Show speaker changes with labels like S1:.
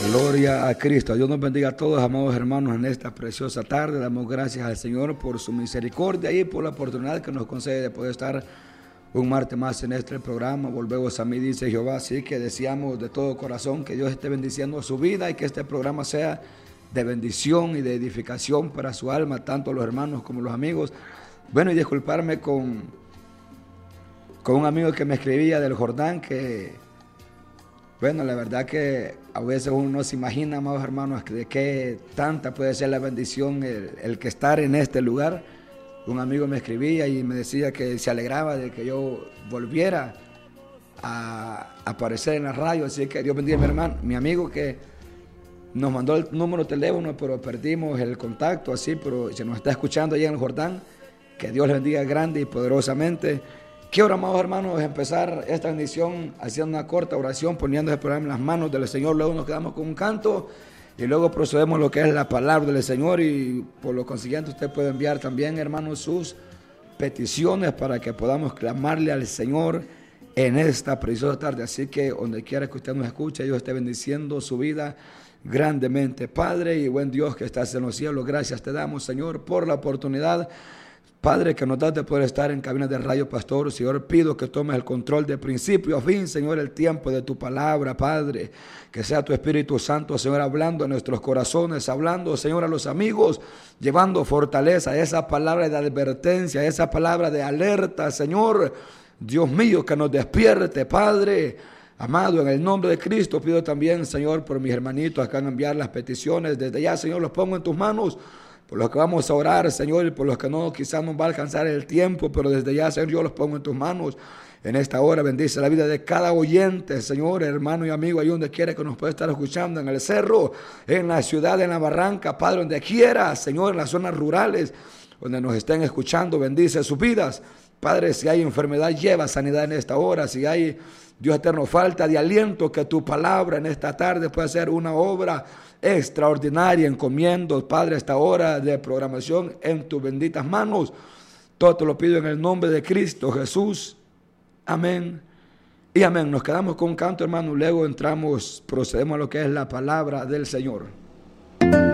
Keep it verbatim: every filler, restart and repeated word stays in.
S1: Gloria a Cristo. Dios nos bendiga a todos, amados hermanos, en esta preciosa tarde. Damos gracias al Señor por su misericordia y por la oportunidad que nos concede de poder estar un martes más en este programa. Volvemos a mí, dice Jehová. Así que deseamos de todo corazón que Dios esté bendiciendo su vida y que este programa sea de bendición y de edificación para su alma, tanto los hermanos como los amigos. Bueno, y disculparme con, con un amigo que me escribía del Jordán, que, bueno, la verdad que a veces uno no se imagina, amados hermanos, de qué tanta puede ser la bendición el, el que estar en este lugar. Un amigo me escribía y me decía que se alegraba de que yo volviera a aparecer en la radio. Así que Dios bendiga a mi hermano, mi amigo, que nos mandó el número de teléfono, pero perdimos el contacto, así, pero se nos está escuchando allá en el Jordán. Que Dios les bendiga grande y poderosamente. Quiero, amados hermanos, empezar esta bendición haciendo una corta oración, poniendo el programa en las manos del Señor. Luego nos quedamos con un canto y luego procedemos a lo que es la palabra del Señor. Y por lo consiguiente usted puede enviar también, hermanos, sus peticiones para que podamos clamarle al Señor en esta preciosa tarde. Así que donde quiera que usted nos escuche, Dios esté bendiciendo su vida grandemente. Padre y buen Dios que estás en los cielos, gracias te damos, Señor, por la oportunidad, Padre, que nos das de poder estar en cabina de Radio Pastor. Señor, pido que tomes el control de principio a fin, Señor, el tiempo de tu palabra, Padre. Que sea tu Espíritu Santo, Señor, hablando a nuestros corazones, hablando, Señor, a los amigos, llevando fortaleza, esa palabra de advertencia, esa palabra de alerta, Señor. Dios mío, que nos despierte, Padre. Amado, en el nombre de Cristo, pido también, Señor, por mis hermanitos que van a enviar las peticiones. Desde ya, Señor, los pongo en tus manos. Por los que vamos a orar, Señor, y por los que no, quizás no va a alcanzar el tiempo, pero desde ya, Señor, yo los pongo en tus manos. En esta hora bendice la vida de cada oyente, Señor, hermano y amigo, ahí donde quiera que nos pueda estar escuchando, en el cerro, en la ciudad, en la barranca, Padre, donde quiera, Señor, en las zonas rurales, donde nos estén escuchando, bendice sus vidas. Padre, si hay enfermedad, lleva sanidad en esta hora. Si hay, Dios eterno, falta de aliento, que tu palabra en esta tarde pueda ser una obra extraordinaria. Encomiendo, Padre, esta hora de programación en tus benditas manos. Todo te lo pido en el nombre de Cristo Jesús. Amén y amén. Nos quedamos con un canto, hermano. Luego entramos, procedemos a lo que es la palabra del Señor.